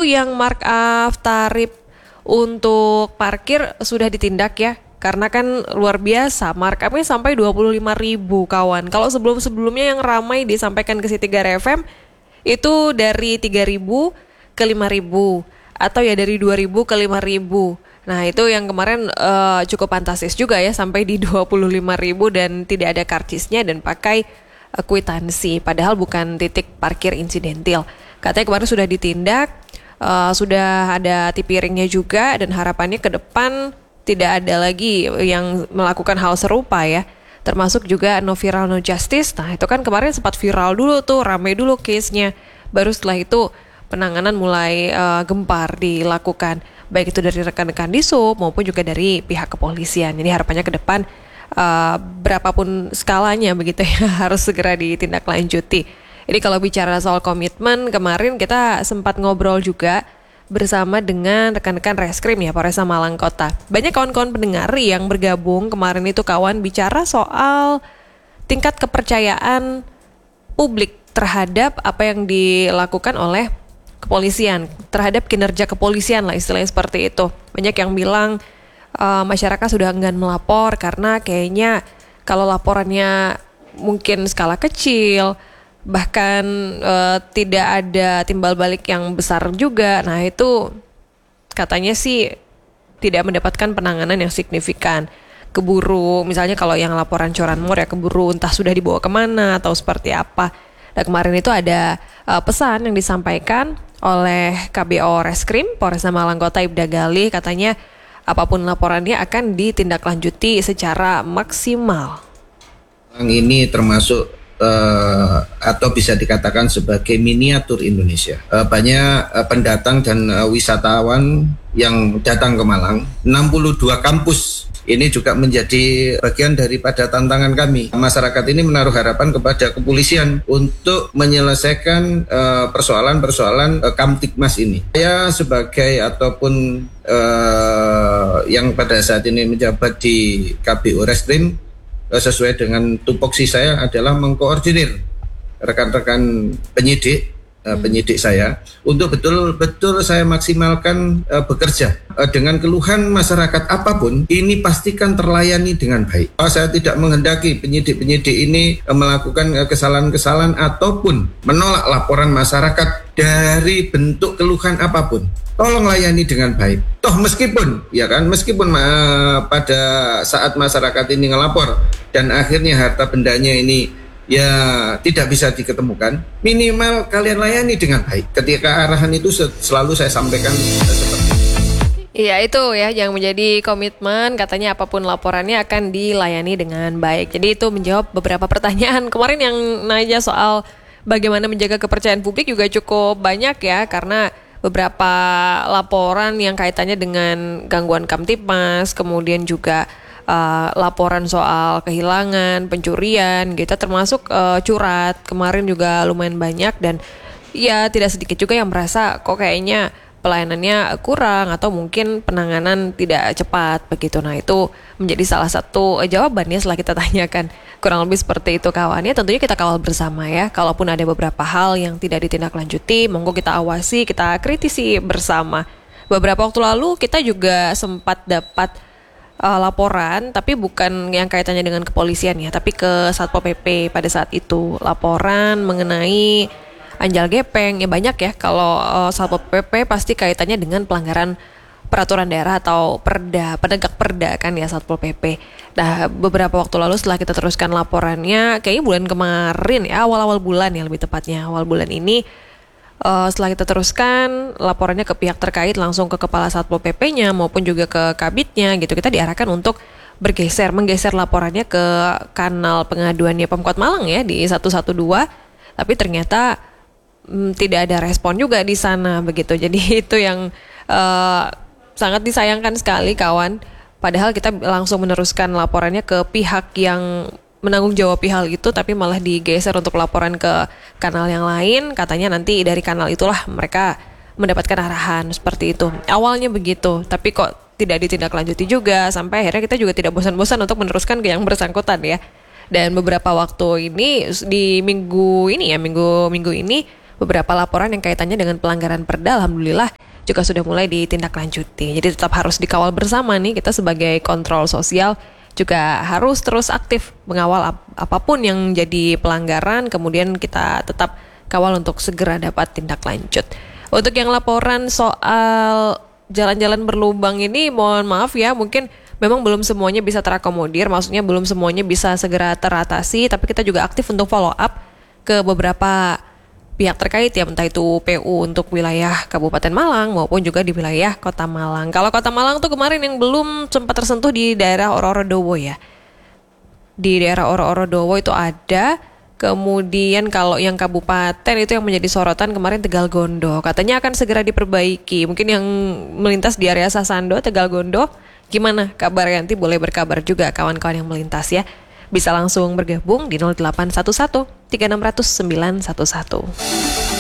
yang markup tarif untuk parkir sudah ditindak ya. Karena kan luar biasa, markupnya sampai 25.000 kawan. Kalau sebelum-sebelumnya yang ramai disampaikan ke Siti Gara FM, itu dari 3.000 ke 5.000. Atau ya dari 2.000 ke 5.000. Nah itu yang kemarin cukup fantastis juga ya, sampai di 25.000 dan tidak ada karcisnya dan pakai kwitansi. Padahal bukan titik parkir insidentil. Katanya kemarin sudah ditindak, sudah ada tipiringnya juga dan harapannya ke depan tidak ada lagi yang melakukan hal serupa ya. Termasuk juga no viral no justice. Nah itu kan kemarin sempat viral dulu tuh, rame dulu case-nya. Baru setelah itu penanganan mulai gempar dilakukan. Baik itu dari rekan-rekan di SUB maupun juga dari pihak kepolisian. Jadi harapannya ke depan berapapun skalanya begitu ya harus segera ditindaklanjuti. Jadi kalau bicara soal komitmen, kemarin kita sempat ngobrol juga bersama dengan rekan-rekan Reskrim ya Polresta Malang Kota. Banyak kawan-kawan pendengar yang bergabung kemarin itu kawan bicara soal tingkat kepercayaan publik terhadap apa yang dilakukan oleh kepolisian, terhadap kinerja kepolisian lah istilahnya seperti itu. Banyak yang bilang masyarakat sudah enggan melapor karena kayaknya kalau laporannya mungkin skala kecil, bahkan tidak ada timbal balik yang besar juga. Nah itu katanya sih tidak mendapatkan penanganan yang signifikan. Keburu, misalnya kalau yang laporan curanmor ya keburu entah sudah dibawa kemana atau seperti apa. Dan kemarin itu ada pesan yang disampaikan oleh KBO Reskrim Polresta Malang Kota Ibda Galih, katanya apapun laporannya akan ditindaklanjuti secara maksimal. Ini termasuk atau bisa dikatakan sebagai miniatur Indonesia. Banyak pendatang dan wisatawan yang datang ke Malang. 62 kampus ini juga menjadi bagian daripada tantangan kami. Masyarakat ini menaruh harapan kepada kepolisian untuk menyelesaikan persoalan-persoalan Kamtibmas ini. Saya sebagai ataupun yang pada saat ini menjabat di KBO Reskrim, sesuai dengan tupoksi saya adalah mengkoordinir rekan-rekan penyidik saya untuk betul-betul saya maksimalkan bekerja dengan keluhan masyarakat apapun ini pastikan terlayani dengan baik. Saya tidak menghendaki penyidik-penyidik ini melakukan kesalahan-kesalahan ataupun menolak laporan masyarakat dari bentuk keluhan apapun. Tolong layani dengan baik. Toh meskipun pada saat masyarakat ini ngelapor dan akhirnya harta bendanya ini ya tidak bisa diketemukan, minimal kalian layani dengan baik. Ketika arahan itu selalu saya sampaikan seperti itu. Iya itu ya yang menjadi komitmen, katanya apapun laporannya akan dilayani dengan baik. Jadi itu menjawab beberapa pertanyaan. Kemarin yang nanya soal bagaimana menjaga kepercayaan publik juga cukup banyak ya, karena beberapa laporan yang kaitannya dengan gangguan Kamtibmas, kemudian juga laporan soal kehilangan, pencurian gitu, termasuk curat kemarin juga lumayan banyak. Dan ya tidak sedikit juga yang merasa kok kayaknya pelayanannya kurang atau mungkin penanganan tidak cepat begitu. Nah itu menjadi salah satu jawabannya setelah kita tanyakan. Kurang lebih seperti itu kawannya. Tentunya kita kawal bersama ya. Kalaupun ada beberapa hal yang tidak ditindaklanjuti, monggo kita awasi, kita kritisi bersama. Beberapa waktu lalu kita juga sempat dapat laporan, tapi bukan yang kaitannya dengan kepolisian ya, tapi ke Satpol PP pada saat itu. Laporan mengenai anjal gepeng, ya banyak ya. Kalau Satpol PP pasti kaitannya dengan pelanggaran peraturan daerah atau perda, penegak perda kan ya Satpol PP. Nah beberapa waktu lalu setelah kita teruskan laporannya, kayaknya bulan kemarin ya, awal-awal bulan ya lebih tepatnya, awal bulan ini, setelah kita teruskan laporannya ke pihak terkait langsung ke kepala Satpol PP-nya maupun juga ke kabitnya gitu, kita diarahkan untuk menggeser laporannya ke kanal pengaduannya Pemkot Malang ya di 112, tapi ternyata tidak ada respon juga di sana begitu. Jadi itu yang sangat disayangkan sekali kawan. Padahal kita langsung meneruskan laporannya ke pihak yang menanggung jawab hal itu, tapi malah digeser untuk laporan ke kanal yang lain. Katanya nanti dari kanal itulah mereka mendapatkan arahan seperti itu. Awalnya begitu, tapi kok tidak ditindaklanjuti juga. Sampai akhirnya kita juga tidak bosan-bosan untuk meneruskan ke yang bersangkutan ya. Dan beberapa waktu ini di minggu ini beberapa laporan yang kaitannya dengan pelanggaran Perda, alhamdulillah juga sudah mulai ditindaklanjuti. Jadi tetap harus dikawal bersama nih, kita sebagai kontrol sosial juga harus terus aktif mengawal apapun yang jadi pelanggaran, kemudian kita tetap kawal untuk segera dapat tindak lanjut. Untuk yang laporan soal jalan-jalan berlubang ini, mohon maaf ya, mungkin memang belum semuanya bisa terakomodir, maksudnya belum semuanya bisa segera teratasi, tapi kita juga aktif untuk follow up ke beberapa pihak terkait ya, entah itu PU untuk wilayah Kabupaten Malang maupun juga di wilayah Kota Malang. Kalau Kota Malang tuh kemarin yang belum sempat tersentuh di daerah Oro-Oro-Dowo ya. Di daerah Oro-Oro-Dowo itu ada. Kemudian kalau yang kabupaten itu yang menjadi sorotan kemarin Tegal Gondo, katanya akan segera diperbaiki. Mungkin yang melintas di area Sasando, Tegal Gondo, gimana kabarnya? Nanti boleh berkabar juga kawan-kawan yang melintas ya. Bisa langsung bergabung di 0811 3600 911.